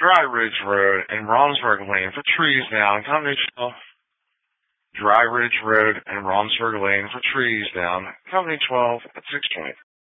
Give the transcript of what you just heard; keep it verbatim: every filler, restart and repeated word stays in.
Dry Ridge Road and Romsburg Lane for trees down. Company twelve. Dry Ridge Road and Romsburg Lane for trees down. Company twelve at six twenty.